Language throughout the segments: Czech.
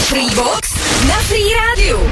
Freebox na Free Rádiu.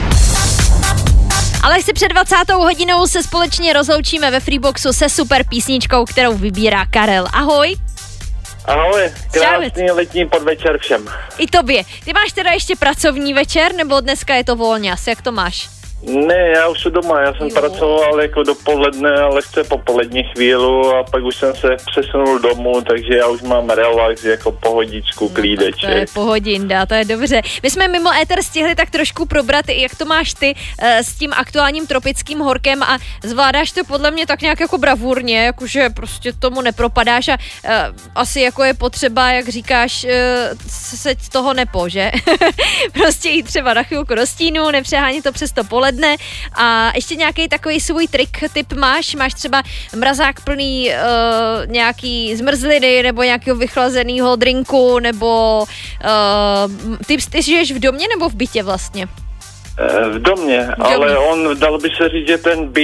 Ale si před 20. hodinou se společně rozloučíme ve Freeboxu se super písničkou, kterou vybírá Karel. Ahoj. Ahoj, krásný letní podvečer všem. I tobě. Ty máš teda ještě pracovní večer, nebo dneska je to volňas? Jak to máš? Ne, já už jsem doma, já jsem pracoval jako dopoledne, lehce popolední chvíli a pak už jsem se přesunul domů, takže já už mám relax, jako pohodičku, klídeček. To je pohodinda, to je dobře. My jsme mimo éter stihli tak trošku probrat, jak to máš ty s tím aktuálním tropickým horkem a zvládáš to podle mě tak nějak jako bravurně, jakože prostě tomu nepropadáš a asi jako je potřeba, jak říkáš, se toho nepo, že? Prostě jít třeba na chvilku do stínu, nepřehánit to přes to poledne a ještě nějaký takový svůj tip máš třeba mrazák plný nějaký zmrzliny nebo nějakého vychlazeného drinku nebo ty žiješ v domě nebo v bytě vlastně? V domě, ale on, dal by se říct, že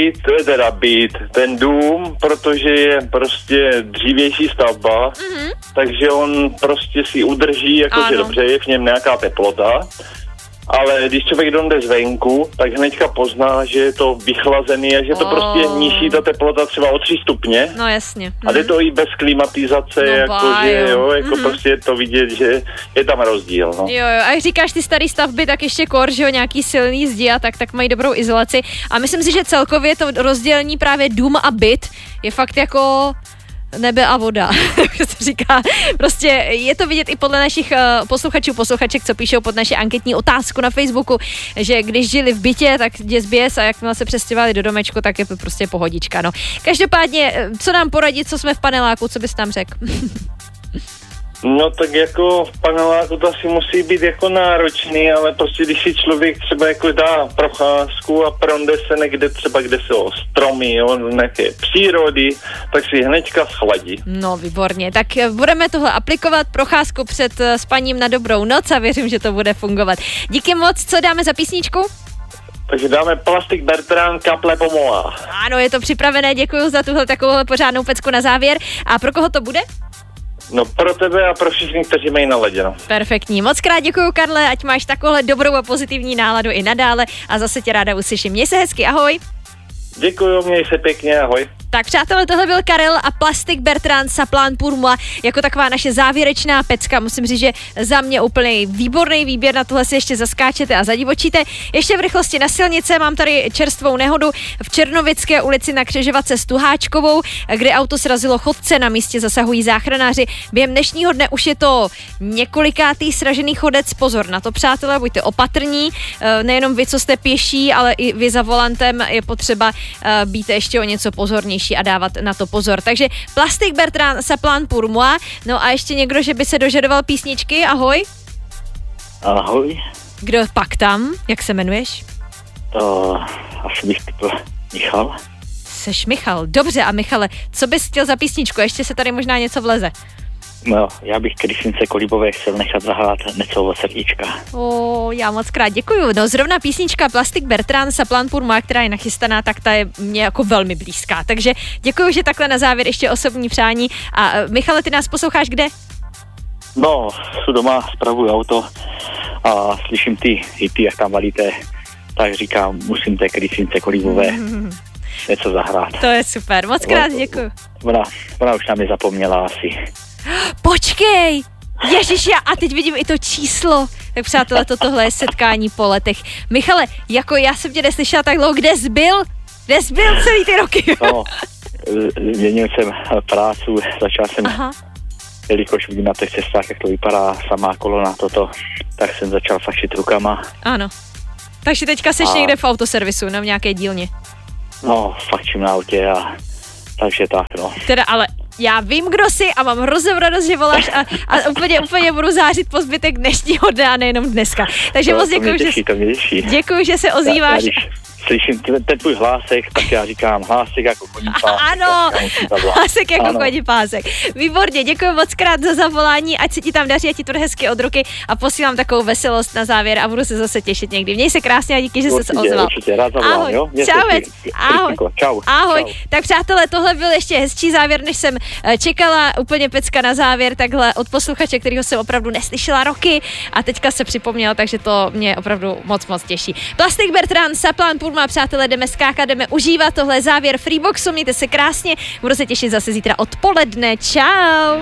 ten dům, protože je prostě dřívější stavba, takže on prostě si udrží, jakože dobře, je v něm nějaká teplota, ale když člověk jde zvenku, tak hnedka pozná, že je to vychlazený a že to prostě je nižší ta teplota třeba o 3 stupně. No jasně. A jde to i bez klimatizace, prostě je to vidět, že je tam rozdíl. No. Jo, a jak říkáš ty starý stavby, tak ještě že nějaký silný zdi a tak mají dobrou izolaci. A myslím si, že celkově to rozdělení právě dům a byt je fakt jako nebe a voda, jak se říká. Prostě je to vidět i podle našich posluchaček, co píšou pod naši anketní otázku na Facebooku, že když žili v bytě, tak děs běs a jakmile se přestěhovali do domečku, tak je to prostě pohodička. No. Každopádně, co nám poradit, co jsme v paneláku, co bys tam řekl? No tak jako v paneláku to asi musí být jako náročný, ale prostě když si člověk třeba jako dá procházku a pronde se někde třeba, kde jsou stromy, nějaké přírody, tak si hnedka schladí. No výborně, tak budeme tohle aplikovat, procházku před spaním na dobrou noc a věřím, že to bude fungovat. Díky moc, co dáme za písničku? Takže dáme Plastic Bertrand, Kaple pomola. Ano, je to připravené, děkuji za tuhle takovou pořádnou pecku na závěr. A pro koho to bude? No pro tebe a pro všichni, kteří mají naladěno. Perfektní. Moc krát děkuju, Karle, ať máš takovouhle dobrou a pozitivní náladu i nadále a zase tě ráda uslyším. Měj se hezky, ahoj. Děkuju, měj se pěkně, ahoj. Tak přátelé, tohle byl Karel a Plastic Bertrand Ça plane pour moi jako taková naše závěrečná pecka. Musím říct, že za mě úplně výborný výběr, na tohle si ještě zaskáčete a zadivočíte. Ještě v rychlosti na silnice mám tady čerstvou nehodu v Černovické ulici na křižovatce s Tuháčkovou, kde auto srazilo chodce, na místě zasahují záchranáři. Během dnešního dne už je to několikátý sražený chodec. Pozor na to, přátelé, buďte opatrní. Nejenom vy, co jste pěší, ale i vy za volantem je potřeba být ještě o něco pozornější a dávat na to pozor. Takže Plastic Bertrand Ça plane pour moi. No a ještě někdo, že by se dožadoval písničky. Ahoj. Ahoj. Kdo pak tam? Jak se jmenuješ? Asi bych typl Michal. Seš Michal. Dobře, a Michale, co bys chtěl za písničku? Ještě se tady možná něco vleze. No, já bych Kristýnce Kolíbové chtěl nechat zahrát Necouvo srdíčka. Já moc krát děkuju. No zrovna písnička Plastic Bertrand Ça plane pour moi, která je nachystaná, tak ta je mě jako velmi blízká. Takže děkuju, že takhle na závěr ještě osobní přání. A Michale, ty nás posloucháš kde? No, jsem doma, spravuju auto a slyším ty hity, jak tam valíte, tak říkám, musím té Kristýnce Kolíbové něco zahrát. To je super, moc krát děkuju. Ona už na mě zapomněla asi. Počkej! Ježiš, a teď vidím i to číslo. Tak přátelé, tohle je setkání po letech. Michale, jako já jsem tě neslyšela tak dlouho, kde jsi byl? Kde jsi byl celý ty roky? No, změnil jsem prácu, začal jsem, jelikož vidím na těch cestách, jak to vypadá, samá kolona tak jsem začal fašit rukama. Ano. Takže teďka seš někde v autoservisu, nebo v nějaké dílně? No, fačím na autě takže tak, no. Teda, ale já vím, kdo jsi a mám hroznou radost, že voláš a úplně budu zářit po zbytek dnešního dne a nejenom dneska. Takže moc děkuju, děkuju, že se ozýváš. slyším ten tvůj hlásek, tak já říkám hlásek jako koní pásek. Ano, hlásek jako koní pásek. Výborně, děkuji moc krát za zavolání, ať se ti tam daří, ať ti to ruky od ruky a posílám takovou veselost na závěr a budu se zase těšit někdy. Měj se krásně a díky, že jsi se ozval. Určitě, rád zavolám, ahoj, jo? čauec, ahoj. Čau. Ahoj. Čau. Tak přátelé, tohle byl ještě hezčí závěr, než jsem čekala, úplně pecka na závěr, takhle od posluchače, kterýho jsem opravdu neslyšela roky a teďka se připomněl, takže to mě opravdu moc těší. Plastik Bertrand, Saplan Purma, přátelé, jdeme skákat, jdeme užívat, tohle je závěr Freeboxu, mějte se krásně, budu se těšit zase zítra odpoledne, čau.